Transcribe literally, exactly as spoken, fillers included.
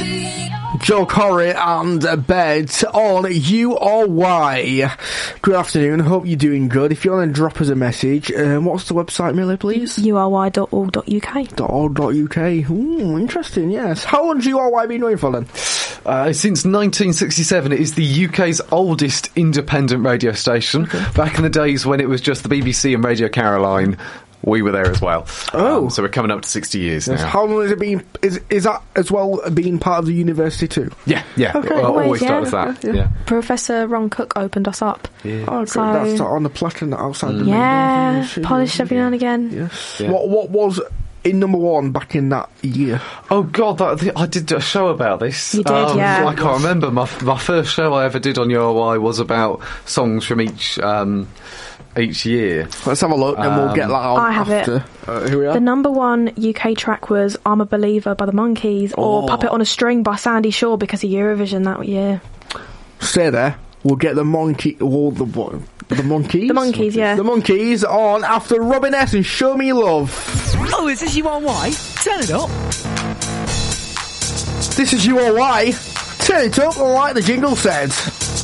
Joe Corey and uh, Bed on U R Y. Good afternoon, hope you're doing good. If you want to drop us a message, um, what's the website, Millie, please? U R Y dot org dot U K. .org dot U K. Ooh, interesting, yes. How long's U R Y been going for then? Uh, since nineteen sixty-seven, it is the U K's oldest independent radio station. Okay. Back in the days when it was just the B B C and Radio Caroline, we were there as well. Oh. Um, so we're coming up to sixty years yes. now. How long has it been? Is is that as well being part of the university too? Yeah, yeah. Okay. Well, always, always yeah. starts that. Yeah. Yeah. Professor Ron Cook opened us up. Yeah. Oh, okay. So, That's on the platinum outside the main yeah, building. polished every now and again. Yes. Yeah. What what was in number one back in that year? Oh God, that, I did a show about this. You did, um, yeah. I can't remember. My my first show I ever did on U R Y was about songs from each um, each year. Let's have a look, and we'll get that out I have after. it. Uh, here we are. The number one U K track was I'm a Believer by the Monkees, or Oh. Puppet on a String by Sandy Shaw because of Eurovision that year. Stay there. We'll get the monkey. Well, the what? The monkeys. The Monkees, yeah. The Monkees on after Robin S and Show Me Love. Oh, is this U R Y? Turn it up. This is U R Y. Turn it up, like the jingle said.